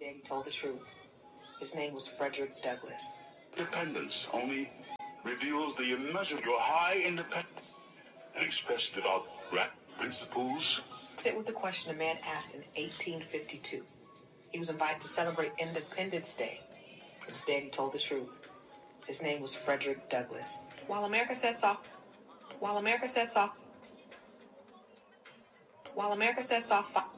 Instead, he told the truth. His name was Frederick Douglass. Independence only reveals the immeasurable your high independence and expressed devout principles. Sit with the question a man asked in 1852. He was invited to celebrate Independence Day. Instead, he told the truth. His name was Frederick Douglass. While America sets off